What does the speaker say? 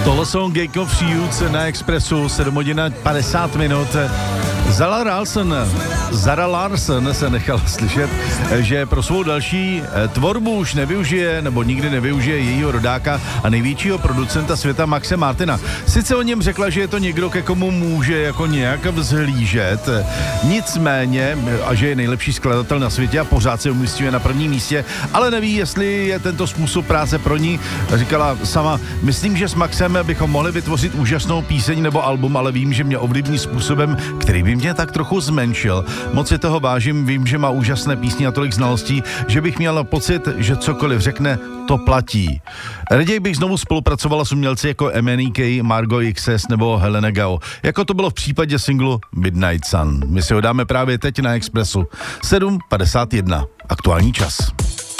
Tohle jsou Gang of Youths na Expressu, 7 hodin 50 minut. Zara Larsson se nechala slyšet, že pro svou další tvorbu už nevyužije, nebo nikdy nevyužije jejího rodáka a největšího producenta světa Maxe Martina. Sice o něm řekla, že je to někdo, ke komu může jako nějak vzhlížet, nicméně, a že je nejlepší skladatel na světě a pořád se umístuje na prvním místě, ale neví, jestli je tento způsob práce pro ní. Říkala sama, myslím, že s Maxem bychom mohli vytvořit úžasnou píseň nebo album, ale vím, že mě ovlivní způsobem, který by mě tak trochu zmenšil. Moc si toho vážím, vím, že má úžasné písně a tolik znalostí, že bych měl pocit, že cokoliv řekne, to platí. Raději bych znovu spolupracovala s umělci jako MNEK, Margo XS nebo Helena Gao, jako to bylo v případě singlu Midnight Sun. My si ho dáme právě teď na Expressu. 7:51. Aktuální čas.